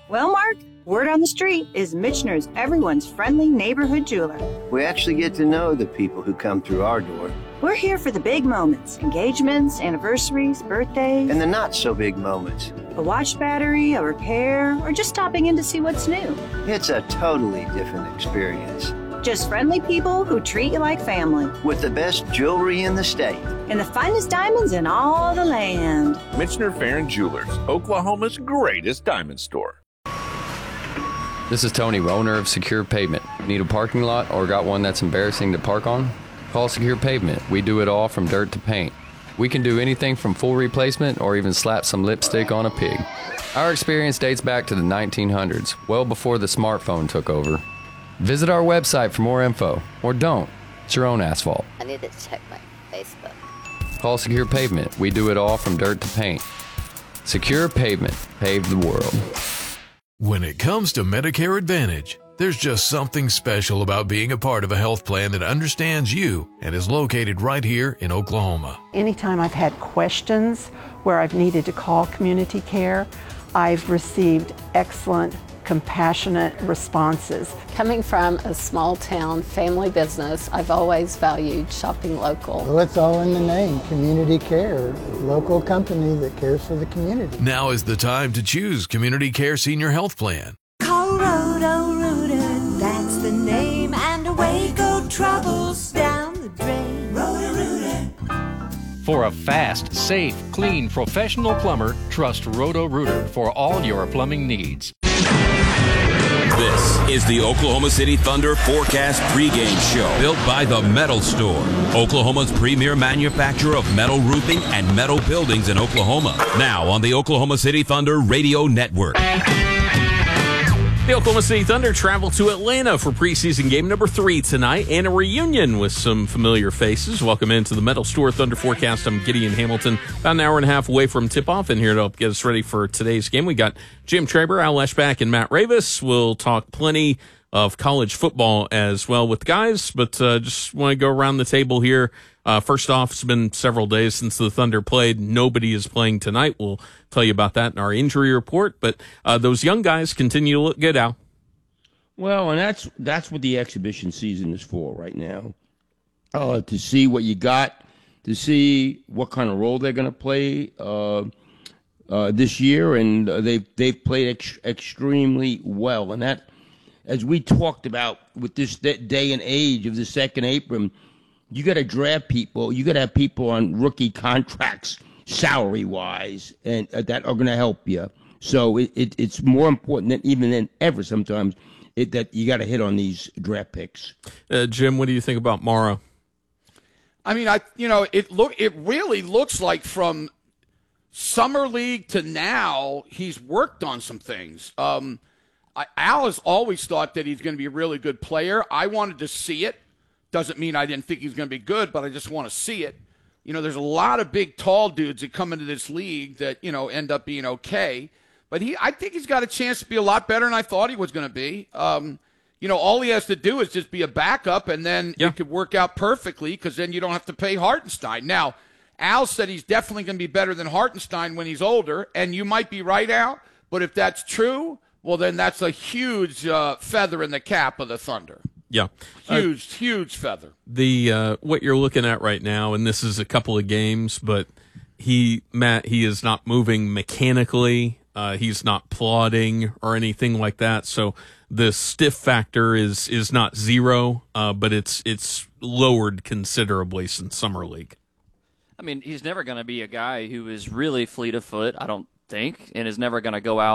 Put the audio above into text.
Well, Mark, word on the street is Michener's everyone's friendly neighborhood jeweler. We actually get to know the people who come through our door. We're here for the big moments, engagements, anniversaries, birthdays. And the not-so-big moments. A watch battery, a repair, or just stopping in to see what's new. It's a totally different experience. Just friendly people who treat you like family. With the best jewelry in the state. And the finest diamonds in all the land. Michener Farron Jewelers, Oklahoma's greatest diamond store. This is Tony, owner of Secure Pavement. Need a parking lot or got one that's embarrassing to park on? Call Secure Pavement. We do it all from dirt to paint. We can do anything from full replacement or even slap some lipstick on a pig. Our experience dates back to the 1900s, well before the smartphone took over. Visit our website for more info, or don't. It's your own asphalt. I need to check my Facebook. Call Secure Pavement. We do it all from dirt to paint. Secure Pavement. Pave the world. When it comes to Medicare Advantage, there's just something special about being a part of a health plan that understands you and is located right here in Oklahoma. Anytime I've had questions where I've needed to call community care, I've received excellent, compassionate responses. Coming from a small town family business, I've always valued shopping local. Well, it's all in the name, Community Care, a local company that cares for the community. Now is the time to choose Community Care Senior Health Plan. Call Roto-Rooter, that's the name, and away go troubles down the drain. Roto-Rooter. For a fast, safe, clean, professional plumber, trust Roto-Rooter for all your plumbing needs. This is the Oklahoma City Thunder Forecast pregame show. Built by The Metal Store, Oklahoma's premier manufacturer of metal roofing and metal buildings in Oklahoma. Now on the Oklahoma City Thunder Radio Network. The Oklahoma City Thunder travel to Atlanta for preseason game number 3 tonight and a reunion with some familiar faces. Welcome into the Metal Store Thunder Forecast. I'm Gideon Hamilton, about an hour and a half away from tip-off, and here to help get us ready for today's game. We got Jim Traber, Al Leschbach, and Matt Ravis. We'll talk plenty of college football as well with the guys, but just want to go around the table here. First off, it's been several days since the Thunder played. Nobody is playing tonight. We'll tell you about that in our injury report. But those young guys continue to look good, Al. Well, and that's what the exhibition season is for right now. To see what you got, to see what kind of role they're going to play this year, and they've played extremely well. And that, as we talked about with this day and age of the second apron, you got to draft people. You got to have people on rookie contracts, salary-wise, and that are going to help you. So it's more important than ever sometimes that you got to hit on these draft picks. Jim, what do you think about Mara? I mean, it really looks like from summer league to now he's worked on some things. Al has always thought that he's going to be a really good player. I wanted to see it. Doesn't mean I didn't think he's going to be good, but I just want to see it. You know, there's a lot of big, tall dudes that come into this league that, end up being okay. But I think he's got a chance to be a lot better than I thought he was going to be. All he has to do is just be a backup, and then it could work out perfectly because then you don't have to pay Hartenstein. Now, Al said he's definitely going to be better than Hartenstein when he's older, and you might be right, Al. But if that's true, well, then that's a huge feather in the cap of the Thunder. Yeah. Huge feather. The what you're looking at right now, and this is a couple of games, but he is not moving mechanically. He's not plodding or anything like that. So the stiff factor is not zero, but it's lowered considerably since summer league. I mean, he's never going to be a guy who is really fleet of foot, I don't think, and is never going to go out